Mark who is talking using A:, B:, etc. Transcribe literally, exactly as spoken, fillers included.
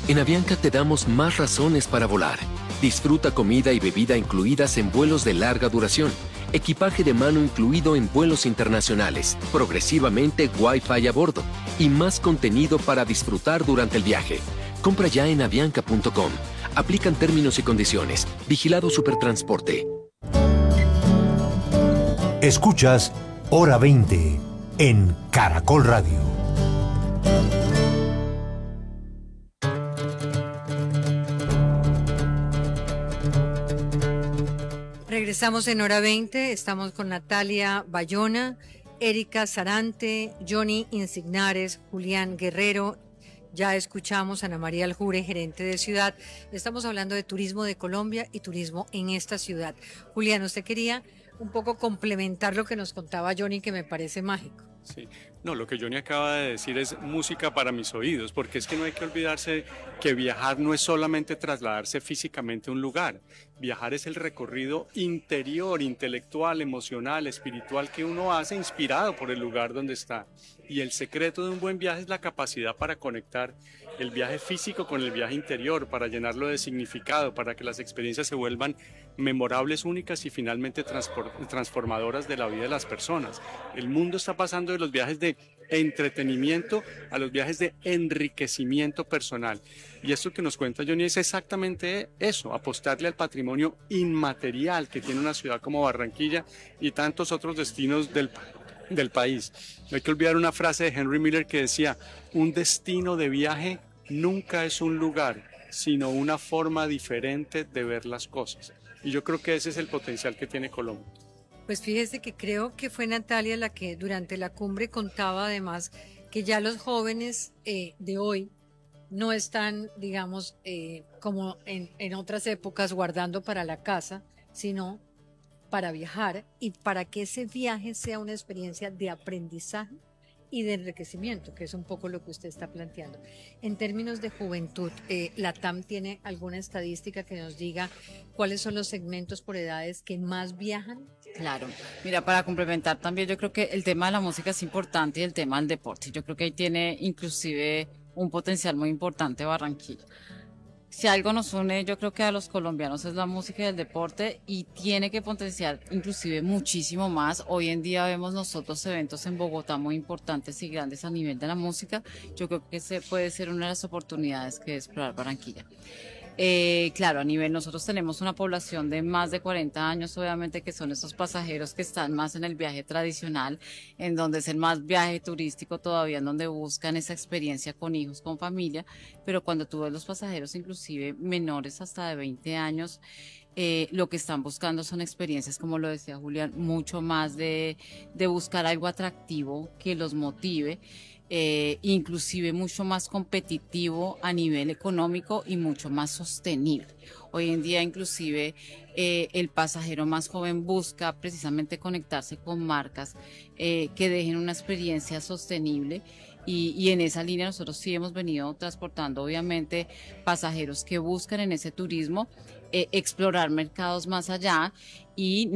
A: En Avianca te damos más razones para volar. Disfruta comida y bebida incluidas en vuelos de larga duración, equipaje de mano incluido en vuelos internacionales, progresivamente Wi-Fi a bordo y más contenido para disfrutar durante el viaje. Compra ya en avianca punto com. Aplican términos y condiciones. Vigilado Supertransporte.
B: Escuchas Hora veinte en Caracol Radio.
C: Regresamos en Hora veinte, estamos con Natalia Bayona, Erika Sarante, Johnny Insignares, Julián Guerrero. Ya escuchamos a Ana María Aljure, gerente de ciudad. Estamos hablando de turismo de Colombia y turismo en esta ciudad. Julián, usted quería un poco complementar lo que nos contaba Johnny, que me parece mágico.
D: Sí, no, lo que Johnny acaba de decir es música para mis oídos, porque es que no hay que olvidarse que viajar no es solamente trasladarse físicamente a un lugar. Viajar es el recorrido interior, intelectual, emocional, espiritual que uno hace inspirado por el lugar donde está. Y el secreto de un buen viaje es la capacidad para conectar el viaje físico con el viaje interior, para llenarlo de significado, para que las experiencias se vuelvan memorables, únicas y finalmente transformadoras de la vida de las personas. El mundo está pasando de los viajes de entretenimiento a los viajes de enriquecimiento personal. Y esto que nos cuenta Johnny es exactamente eso, apostarle al patrimonio inmaterial que tiene una ciudad como Barranquilla y tantos otros destinos del país. del país. No hay que olvidar una frase de Henry Miller que decía: un destino de viaje nunca es un lugar, sino una forma diferente de ver las cosas. Y yo creo que ese es el potencial que tiene Colombia.
C: Pues fíjese que creo que fue Natalia la que durante la cumbre contaba además que ya los jóvenes eh, de hoy no están, digamos, eh, como en, en otras épocas guardando para la casa, sino para viajar y para que ese viaje sea una experiencia de aprendizaje y de enriquecimiento, que es un poco lo que usted está planteando. En términos de juventud, eh, ¿la T A M tiene alguna estadística que nos diga cuáles son los segmentos por edades que más viajan?
E: Claro, mira, para complementar también yo creo que el tema de la música es importante y el tema del deporte. Yo creo que ahí tiene inclusive un potencial muy importante Barranquilla. Si algo nos une, yo creo que a los colombianos es la música y el deporte, y tiene que potenciar inclusive muchísimo más. Hoy en día vemos nosotros eventos en Bogotá muy importantes y grandes a nivel de la música. Yo creo que ese puede ser una de las oportunidades que es explorar Barranquilla. Eh, claro, a nivel, nosotros tenemos una población de más de cuarenta años, obviamente, que son esos pasajeros que están más en el viaje tradicional, en donde es el más viaje turístico todavía, en donde buscan esa experiencia con hijos, con familia, pero cuando tú ves los pasajeros, inclusive menores hasta de veinte años, eh, lo que están buscando son experiencias, como lo decía Julián, mucho más de, de buscar algo atractivo que los motive. Eh, inclusive mucho más competitivo a nivel económico y mucho más sostenible. Hoy en día inclusive eh, el pasajero más joven busca precisamente conectarse con marcas eh, que dejen una experiencia sostenible, y, y en esa línea nosotros sí hemos venido transportando obviamente pasajeros que buscan en ese turismo eh, explorar mercados más allá y